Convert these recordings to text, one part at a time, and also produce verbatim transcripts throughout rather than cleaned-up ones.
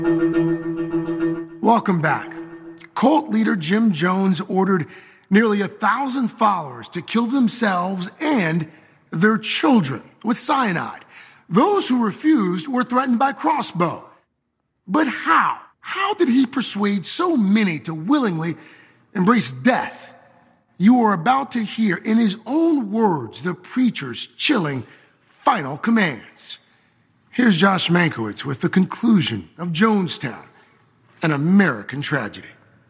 Welcome back. Cult leader Jim Jones ordered nearly a thousand followers to kill themselves and their children with cyanide. Those who refused were threatened by crossbow. But how? How did he persuade so many to willingly embrace death? You are about to hear in his own words the preacher's chilling final commands. Here's Josh Mankiewicz with the conclusion of Jonestown, an American tragedy.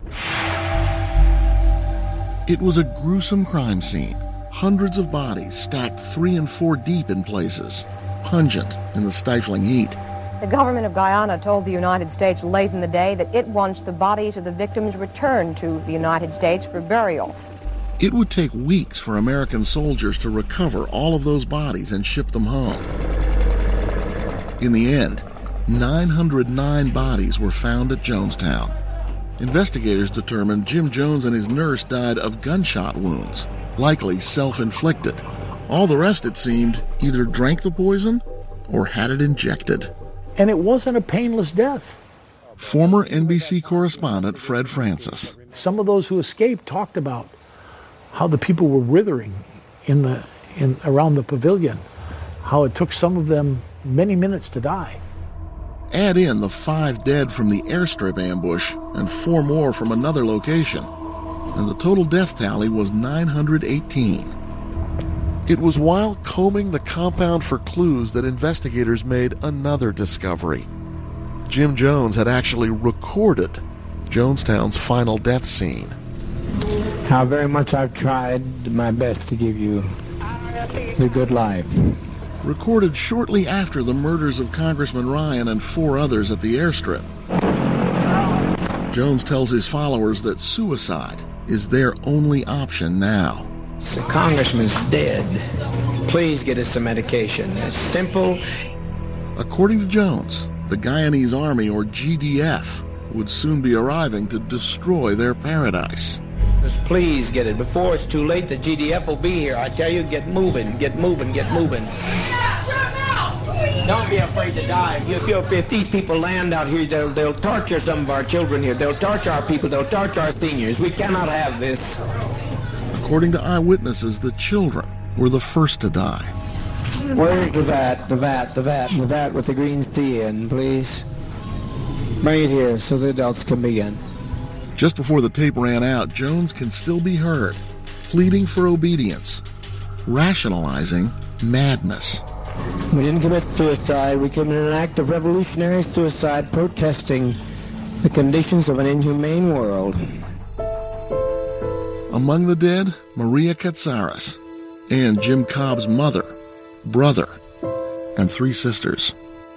It was a gruesome crime scene. Hundreds of bodies stacked three and four deep in places, pungent in the stifling heat. The government of Guyana told the United States late in the day that it wants the bodies of the victims returned to the United States for burial. It would take weeks for American soldiers to recover all of those bodies and ship them home. In the end, nine hundred nine bodies were found at Jonestown. Investigators determined Jim Jones and his nurse died of gunshot wounds, likely self-inflicted. All the rest, it seemed, either drank the poison or had it injected. And it wasn't a painless death. Former N B C correspondent Fred Francis. Some of those who escaped talked about how the people were withering in the in around the pavilion, how it took some of them many minutes to die. Add in the five dead from the airstrip ambush and four more from another location, and the total death tally was nine hundred eighteen. It was while combing the compound for clues that investigators made another discovery. Jim Jones had actually recorded Jonestown's final death scene. How very much I've tried my best to give you the good life. Recorded shortly after the murders of Congressman Ryan and four others at the airstrip. Jones tells his followers that suicide is their only option now. The congressman's dead. Please get us some medication. It's simple. According to Jones, the Guyanese Army, or G D F, would soon be arriving to destroy their paradise. Just please get it. Before it's too late, the G D F will be here. I tell you, get moving, get moving, get moving. Don't be afraid to die. If, you, if these people land out here, they'll, they'll torture some of our children here. They'll torture our people. They'll torture our seniors. We cannot have this. According to eyewitnesses, the children were the first to die. Where's the vat, the vat, the vat, the vat with the green tea in, please? Bring it here so the adults can begin. Just before the tape ran out, Jones can still be heard, pleading for obedience, rationalizing madness. We didn't commit suicide. We committed an act of revolutionary suicide protesting the conditions of an inhumane world. Among the dead, Maria Katsaris and Jim Cobb's mother, brother, and three sisters.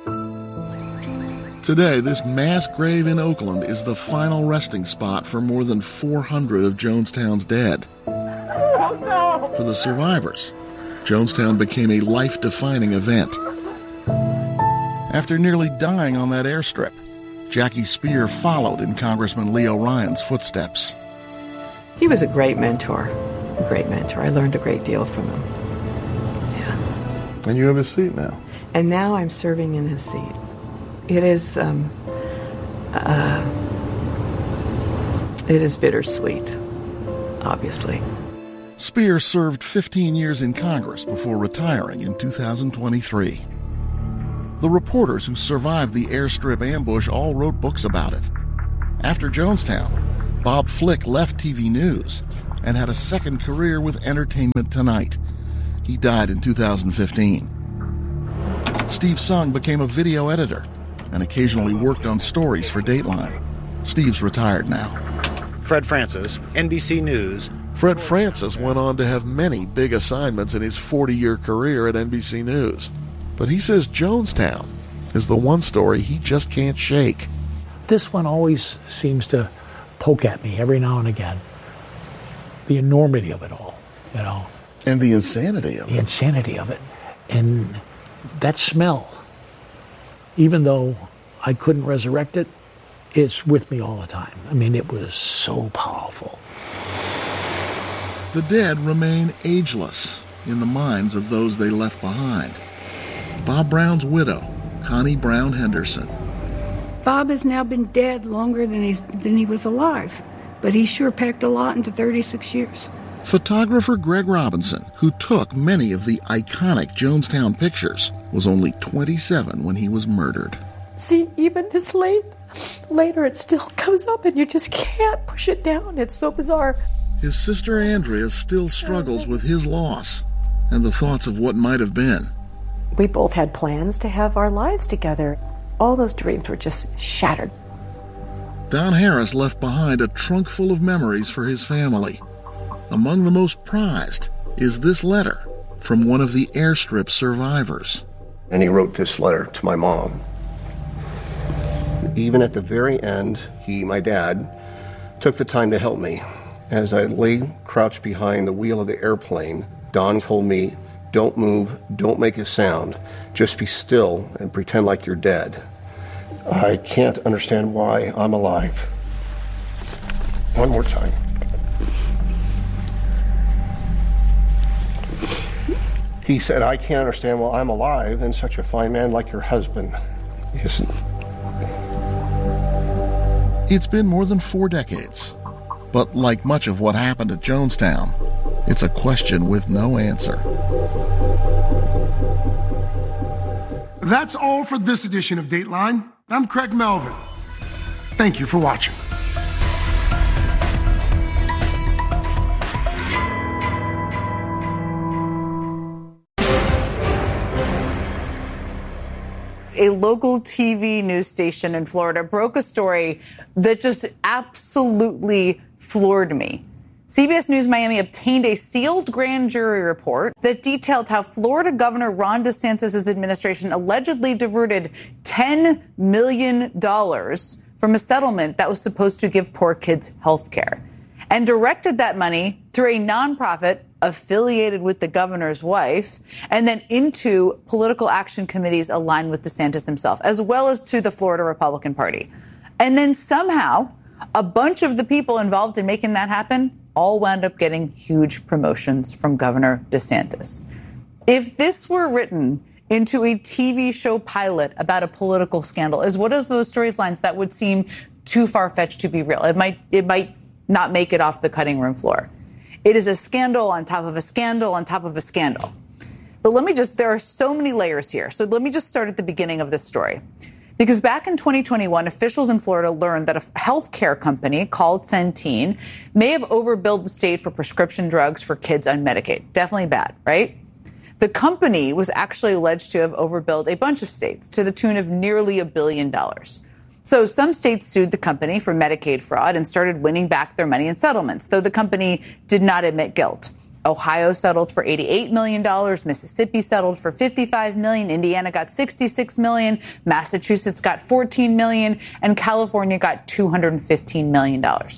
Today, this mass grave in Oakland is the final resting spot for more than four hundred of Jonestown's dead. Oh, no. For the survivors, Jonestown became a life-defining event. After nearly dying on that airstrip, Jackie Speer followed in Congressman Leo Ryan's footsteps. He was a great mentor, a great mentor. I learned a great deal from him. Yeah. And you have his seat now. And now I'm serving in his seat. It is, um, uh, it is bittersweet, obviously. Speer served fifteen years in Congress before retiring in two thousand twenty-three. The reporters who survived the airstrip ambush all wrote books about it. After Jonestown, Bob Flick left T V News and had a second career with Entertainment Tonight. He died in two thousand fifteen. Steve Sung became a video editor and occasionally worked on stories for Dateline. Steve's retired now. Fred Francis, N B C News. Fred Francis went on to have many big assignments in his forty-year career at N B C News. But he says Jonestown is the one story he just can't shake. This one always seems to poke at me every now and again. The enormity of it all, you know. And the insanity of it. The insanity of it. And that smell, even though I couldn't resurrect it, it's with me all the time. I mean, it was so powerful. The dead remain ageless in the minds of those they left behind. Bob Brown's widow, Connie Brown Henderson. Bob has now been dead longer than he's than he was alive, but he sure packed a lot into thirty-six years. Photographer Greg Robinson, who took many of the iconic Jonestown pictures, was only twenty-seven when he was murdered. See, even this late, later it still comes up and you just can't push it down. It's so bizarre. His sister Andrea still struggles with his loss and the thoughts of what might have been. We both had plans to have our lives together. All those dreams were just shattered. Don Harris left behind a trunk full of memories for his family. Among the most prized is this letter from one of the airstrip survivors. And he wrote this letter to my mom. Even at the very end, he, my dad, took the time to help me. As I lay crouched behind the wheel of the airplane, Don told me, "Don't move, don't make a sound, just be still and pretend like you're dead. I can't understand why I'm alive." One more time. He said, "I can't understand why I'm alive and such a fine man like your husband isn't." It's been more than four decades, but like much of what happened at Jonestown, it's a question with no answer. That's all for this edition of Dateline. I'm Craig Melvin. Thank you for watching. A local T V news station in Florida broke a story that just absolutely floored me. C B S News Miami obtained a sealed grand jury report that detailed how Florida Governor Ron DeSantis' administration allegedly diverted ten million dollars from a settlement that was supposed to give poor kids health care and directed that money through a nonprofit affiliated with the governor's wife and then into political action committees aligned with DeSantis himself, as well as to the Florida Republican Party. And then somehow a bunch of the people involved in making that happen all wound up getting huge promotions from Governor DeSantis. If this were written into a T V show pilot about a political scandal, is one of those storylines that would seem too far-fetched to be real. It might, it might not make it off the cutting room floor. It is a scandal on top of a scandal on top of a scandal. But let me just, there are so many layers here. So let me just start at the beginning of this story. Because back in twenty twenty-one, officials in Florida learned that a healthcare company called Centene may have overbilled the state for prescription drugs for kids on Medicaid. Definitely bad, right? The company was actually alleged to have overbilled a bunch of states to the tune of nearly a billion dollars. So some states sued the company for Medicaid fraud and started winning back their money in settlements, though the company did not admit guilt. Ohio settled for eighty-eight million dollars, Mississippi settled for fifty-five million dollars, Indiana got sixty-six million dollars, Massachusetts got fourteen million dollars, and California got two hundred fifteen million dollars.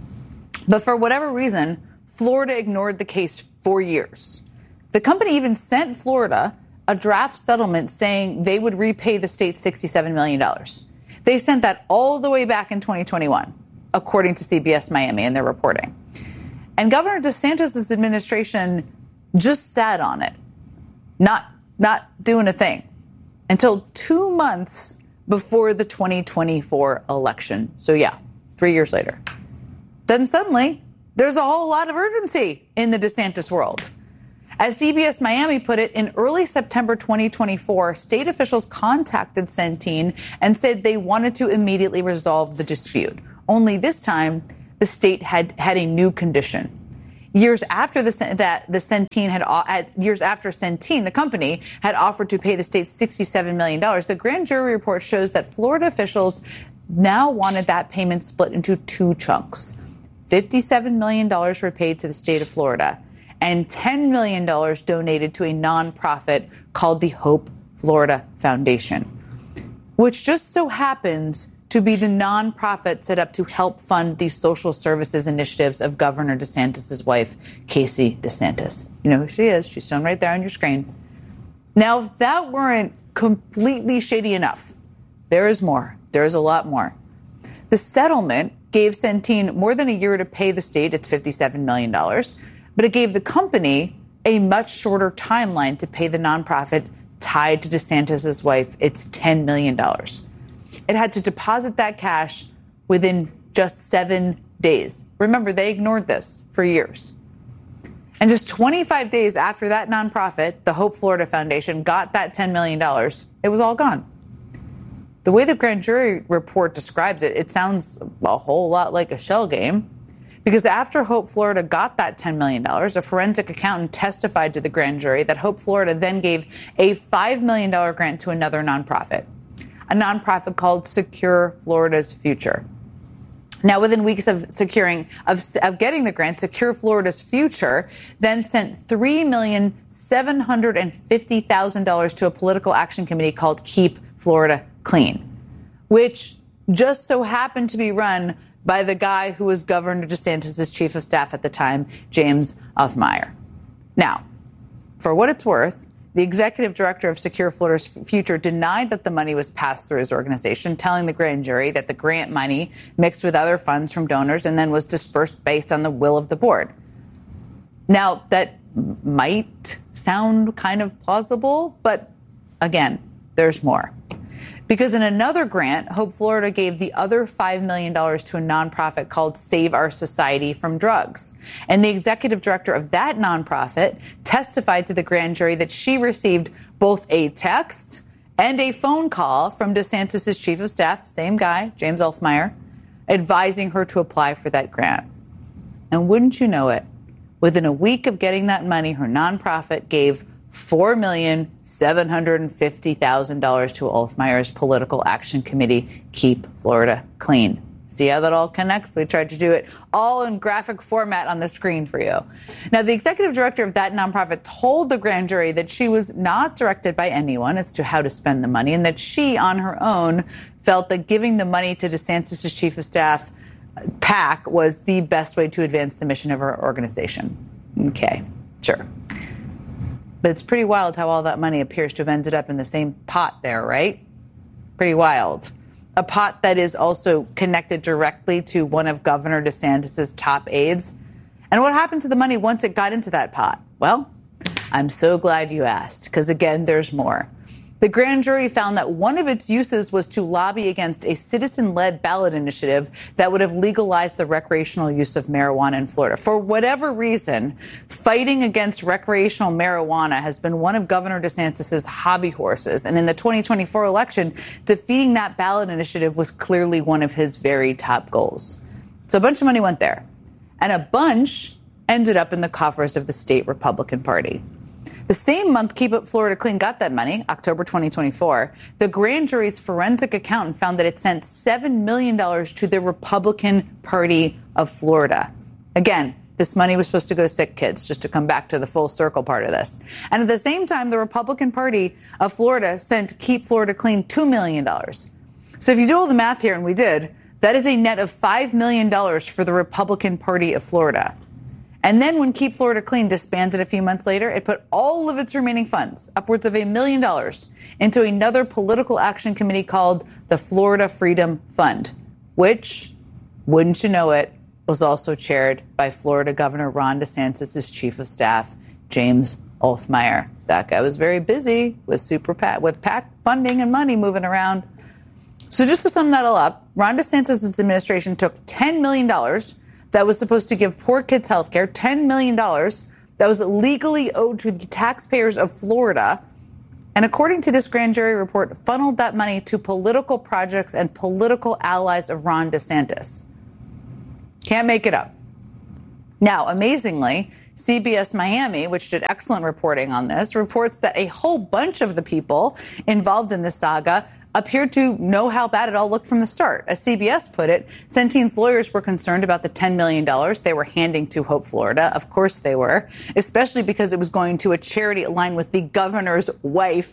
But for whatever reason, Florida ignored the case for years. The company even sent Florida a draft settlement saying they would repay the state sixty-seven million dollars. They sent that all the way back in twenty twenty-one, according to C B S Miami in their reporting. And Governor DeSantis' administration just sat on it, not, not doing a thing, until two months before the twenty twenty-four election. So yeah, three years later. Then suddenly, there's a whole lot of urgency in the DeSantis world. As C B S Miami put it, in early September twenty twenty-four, state officials contacted Centene and said they wanted to immediately resolve the dispute. Only this time, the state had had a new condition. Years after the, that the Centene had, at, years after Centene, the company, had offered to pay the state sixty-seven million dollars, the grand jury report shows that Florida officials now wanted that payment split into two chunks. fifty-seven million dollars were paid to the state of Florida, and ten million dollars donated to a nonprofit called the Hope Florida Foundation, which just so happens to be the nonprofit set up to help fund the social services initiatives of Governor DeSantis' wife, Casey DeSantis. You know who she is. She's shown right there on your screen. Now, if that weren't completely shady enough, there is more. There is a lot more. The settlement gave Centene more than a year to pay the state its fifty-seven million dollars, but it gave the company a much shorter timeline to pay the nonprofit tied to DeSantis' wife its ten million dollars. it had to deposit that cash within just seven days. Remember, they ignored this for years. And just twenty-five days after that nonprofit, the Hope Florida Foundation, got that ten million dollars, it was all gone. The way the grand jury report describes it, it sounds a whole lot like a shell game. Because after Hope Florida got that ten million dollars, a forensic accountant testified to the grand jury that Hope Florida then gave a five million dollars grant to another nonprofit, a nonprofit called Secure Florida's Future. Now, within weeks of securing, of, of getting the grant, Secure Florida's Future then sent three million seven hundred fifty thousand dollars to a political action committee called Keep Florida Clean, which just so happened to be run by the guy who was Governor DeSantis' chief of staff at the time, James Althmeyer. Now, for what it's worth, the executive director of Secure Florida's Future denied that the money was passed through his organization, telling the grand jury that the grant money mixed with other funds from donors and then was dispersed based on the will of the board. Now, that might sound kind of plausible, but again, there's more. Because in another grant, Hope Florida gave the other five million dollars to a nonprofit called Save Our Society from Drugs. And the executive director of that nonprofit testified to the grand jury that she received both a text and a phone call from DeSantis' chief of staff, same guy, James Althmeyer, advising her to apply for that grant. And wouldn't you know it, within a week of getting that money, her nonprofit gave four million seven hundred fifty thousand dollars to Althmeyer's political action committee, Keep Florida Clean. See how that all connects? We tried to do it all in graphic format on the screen for you. Now, the executive director of that nonprofit told the grand jury that she was not directed by anyone as to how to spend the money and that she, on her own, felt that giving the money to DeSantis' chief of staff, PAC, was the best way to advance the mission of her organization. Okay, sure. But it's pretty wild how all that money appears to have ended up in the same pot there, right? Pretty wild. A pot that is also connected directly to one of Governor DeSantis' top aides. And what happened to the money once it got into that pot? Well, I'm so glad you asked, because again, there's more. The grand jury found that one of its uses was to lobby against a citizen-led ballot initiative that would have legalized the recreational use of marijuana in Florida. For whatever reason, fighting against recreational marijuana has been one of Governor DeSantis' hobby horses. And in the twenty twenty-four election, defeating that ballot initiative was clearly one of his very top goals. So a bunch of money went there. And a bunch ended up in the coffers of the state Republican Party. The same month Keep Florida Clean got that money, October twenty twenty-four, the grand jury's forensic accountant found that it sent seven million dollars to the Republican Party of Florida. Again, this money was supposed to go to sick kids, just to come back to the full circle part of this. And at the same time, the Republican Party of Florida sent Keep Florida Clean two million dollars. So if you do all the math here, and we did, that is a net of five million dollars for the Republican Party of Florida. And then when Keep Florida Clean disbanded a few months later, it put all of its remaining funds, upwards of a million dollars, into another political action committee called the Florida Freedom Fund, which, wouldn't you know it, was also chaired by Florida Governor Ron DeSantis' chief of staff, James Althmeyer. That guy was very busy with super PAC, with PAC funding and money moving around. So just to sum that all up, Ron DeSantis' administration took ten million dollars that was supposed to give poor kids health care, ten million dollars that was legally owed to the taxpayers of Florida, and according to this grand jury report, funneled that money to political projects and political allies of Ron DeSantis. Can't make it up. Now, amazingly, C B S Miami, which did excellent reporting on this, reports that a whole bunch of the people involved in this saga appeared to know how bad it all looked from the start. As C B S put it, Centene's lawyers were concerned about the ten million dollars they were handing to Hope Florida. Of course they were, especially because it was going to a charity aligned with the governor's wife,